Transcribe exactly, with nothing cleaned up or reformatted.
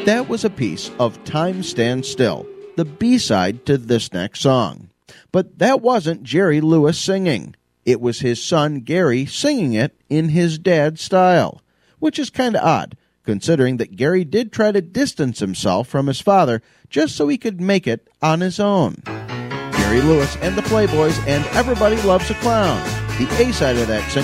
That was a piece of Time Stands Still, the B-side to this next song. But that wasn't Jerry Lewis singing. It was his son Gary singing it in his dad's style, which is kind of odd, considering that Gary did try to distance himself from his father just so he could make it on his own. Gary Lewis and the Playboys and Everybody Loves a Clown, the A-side of that single.